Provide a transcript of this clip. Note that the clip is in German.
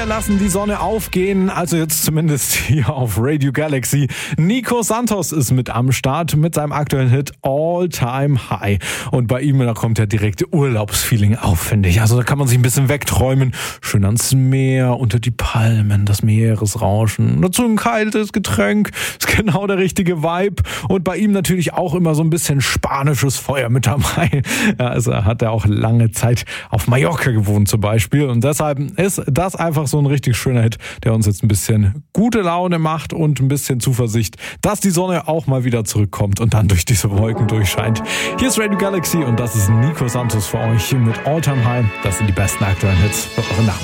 Wir lassen die Sonne aufgehen, also jetzt zumindest hier auf Radio Galaxy. Nico Santos ist mit am Start mit seinem aktuellen Hit All Time High. Und bei ihm, da kommt ja direkt Urlaubsfeeling auf, finde ich. Also da kann man sich ein bisschen wegträumen. Schön ans Meer, unter die Palmen, das Meeresrauschen. Dazu ein kaltes Getränk, ist genau der richtige Vibe. Und bei ihm natürlich auch immer so ein bisschen spanisches Feuer mit dabei. Ja, also hat er auch lange Zeit auf Mallorca gewohnt zum Beispiel. Und deshalb ist das einfach so ein richtig schöner Hit, der uns jetzt ein bisschen gute Laune macht und ein bisschen Zuversicht, dass die Sonne auch mal wieder zurückkommt und dann durch diese Wolken durchscheint. Hier ist Radio Galaxy und das ist Nico Santos für euch mit All Time High. Das sind die besten aktuellen Hits für eure Nacht.